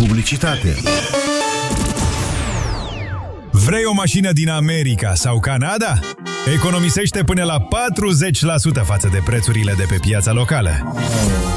publicitate. Vrei o mașină din America sau Canada? Economisește până la 40% față de prețurile de pe piața locală.